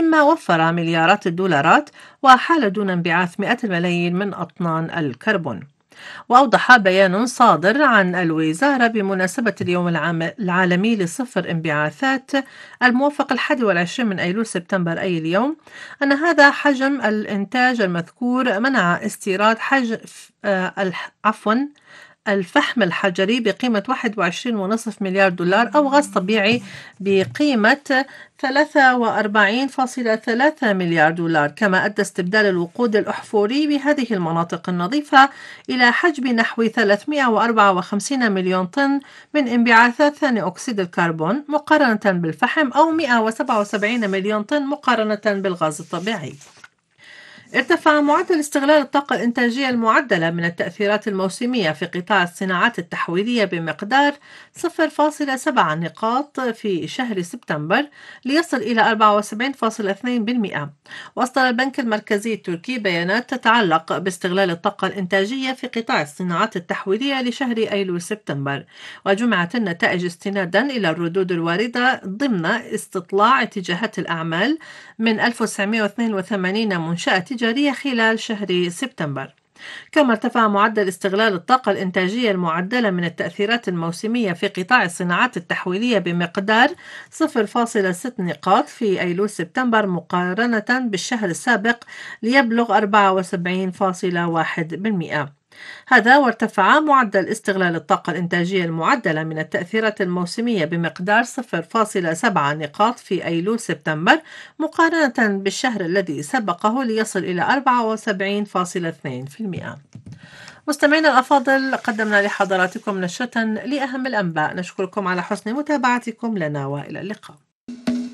مما وفر مليارات الدولارات وحال دون انبعاث مئات الملايين من أطنان الكربون. وأوضح بيان صادر عن الوزارة بمناسبة اليوم العالمي لصفر انبعاثات الموافق 21 من أيلول سبتمبر أي اليوم أن هذا حجم الإنتاج المذكور منع استيراد الفحم الحجري بقيمة 21.5 مليار دولار أو غاز طبيعي بقيمة 43.3 مليار دولار، كما أدى استبدال الوقود الأحفوري بهذه المناطق النظيفة إلى حجب نحو 354 مليون طن من انبعاثات ثاني أكسيد الكربون مقارنة بالفحم أو 177 مليون طن مقارنة بالغاز الطبيعي. ارتفع معدل استغلال الطاقة الإنتاجية المعدلة من التأثيرات الموسمية في قطاع الصناعات التحويلية بمقدار 0.7 نقاط في شهر سبتمبر ليصل إلى 74.2%. وأصدر البنك المركزي التركي بيانات تتعلق باستغلال الطاقة الإنتاجية في قطاع الصناعات التحويلية لشهر أيلول سبتمبر، وجمعت النتائج استنادا إلى الردود الواردة ضمن استطلاع اتجاهات الأعمال من 1982 منشأة تجارية خلال شهر سبتمبر. كما ارتفع معدل استغلال الطاقة الإنتاجية المعدلة من التأثيرات الموسمية في قطاع الصناعات التحويلية بمقدار 0.6 نقاط في أيلول سبتمبر مقارنة بالشهر السابق ليبلغ 74.1%. هذا وارتفع معدل استغلال الطاقة الإنتاجية المعدلة من التأثيرات الموسمية بمقدار 0.7 نقاط في أيلول سبتمبر مقارنة بالشهر الذي سبقه ليصل إلى 74.2%. مستمعينا الأفاضل، قدمنا لحضراتكم نشرة لأهم الأنباء. نشكركم على حسن متابعتكم لنا وإلى اللقاء.